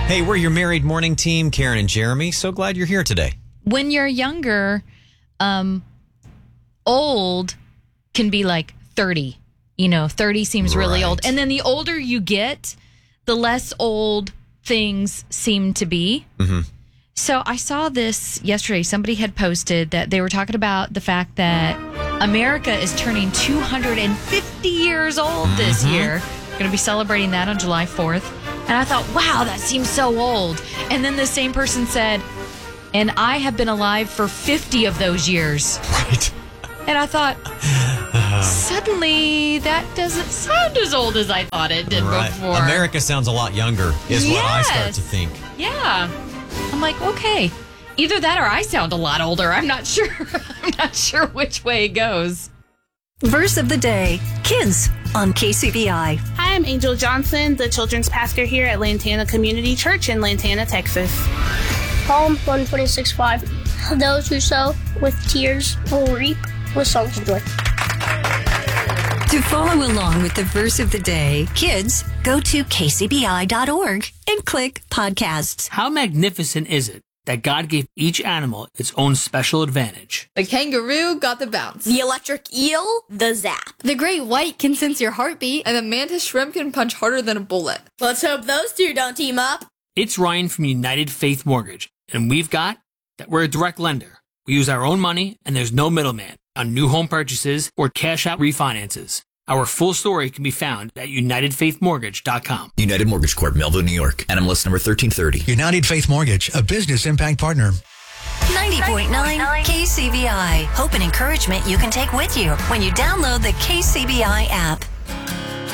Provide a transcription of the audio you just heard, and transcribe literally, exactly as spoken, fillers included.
Hey, we're your Married Morning team, Karen and Jeremy. So glad you're here today. When you're younger, um, old can be like thirty. You know, thirty seems really Right. old. And then the older you get, the less old things seem to be. Mm-hmm. So I saw this yesterday. Somebody had posted that they were talking about the fact that America is turning two hundred fifty years old this Mm-hmm. year. We're going to be celebrating that on July fourth. And I thought, wow, that seems so old. And then the same person said, and I have been alive for fifty of those years. Right. And I thought, suddenly that doesn't sound as old as I thought it did Right. before. America sounds a lot younger, is what I start Yes. to think. Yeah. I'm like, okay. Either that or I sound a lot older. I'm not sure. I'm not sure which way it goes. Verse of the day, Kids on K C B I. Hi, I'm Angel Johnson, the children's pastor here at Lantana Community Church in Lantana, Texas. Psalm one twenty-six five. Those who sow with tears will reap with songs of joy. To follow along with the verse of the day, kids, go to k c b i dot org and click podcasts. How magnificent is it that God gave each animal its own special advantage? The kangaroo got the bounce. The electric eel, the zap. The great white can sense your heartbeat, and the mantis shrimp can punch harder than a bullet. Let's hope those two don't team up. It's Ryan from United Faith Mortgage, and we've got that we're a direct lender. We use our own money, and there's no middleman on new home purchases or cash out refinances. Our full story can be found at united faith mortgage dot com. United Mortgage Corp, Melville, New York. N M L S number thirteen thirty. United Faith Mortgage, a business impact partner. ninety point nine K C B I. Hope and encouragement you can take with you when you download the K C B I app.